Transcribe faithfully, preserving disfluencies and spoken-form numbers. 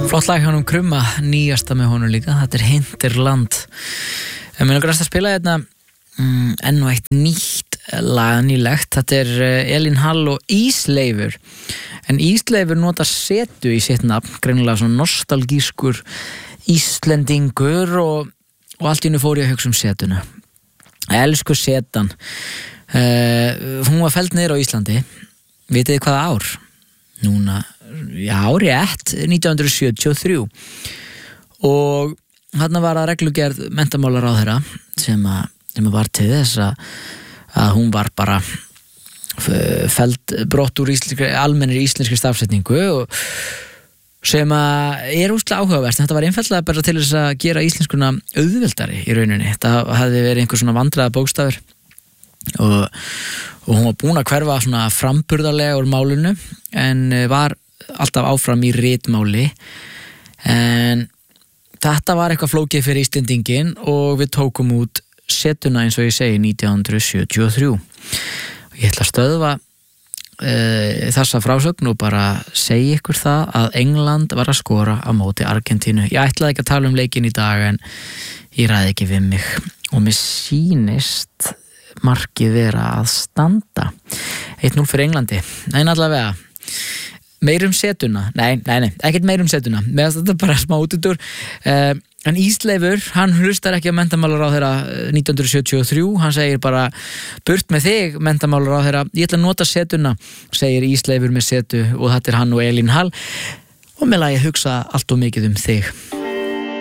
Flott lag hjá honum Krumma, nýjasta með honum líka, þetta er Hinterland. Ég meina græst að spila hérna mm, enn og eitt nýtt lag nýlegt, þetta er Elín Hall og Ísleifur. En Ísleifur nota setu í sitt nafn, greinilega svona nostalgískur Íslendingur og, og allt í hennu fór ég að hugsa um setuna. Elsku setan. Uh, hún var felld niður á Íslandi, vitið þið hvaða ár? Núna já, rétt, nítján hundruð sjötíu og þrjú og þarna var að reglugerð menntamálaráðherra sem að, sem að var til þess að, að hún var bara felld brott úr íslenskri, almennri íslenskri stafsetningu og sem að er úrslega áhugavert. Þetta var einfaldlega bara til þess að gera íslenskuna auðveldari í rauninni. Þetta hefði verið einhver svona vandræða bókstafur og, og hún var búin að hverfa svona framburðarlega úr málinu en var alltaf áfram í ritmáli en þetta var eitthvað flókið fyrir Íslendingin og við tókum út setuna eins og ég segi nítján hundruð sjötíu og þrjú og ég ætla að stöðva e, þessa frásögn og bara segja ykkur það að England var að skora á móti Argentínu. Ég ætlaði ekki að tala um leikinn í dag en ég ræði ekki við mig og mér sýnist markið vera að standa eitt núll fyrir Englandi, en allavega meirum setuna, nei, nei, nei, ekkert meirum setuna, meðan þetta er bara smá útudur uh, en Ísleifur, hann hlustar ekki á menntamálaráðherra nítján hundruð sjötíu og þrjú, hann segir bara burt með þig, menntamálaráðherra, ég ætla að nota setuna, segir Ísleifur með setu og þetta er hann og Elín Hall og með lagi hugsa allt og mikið um þig.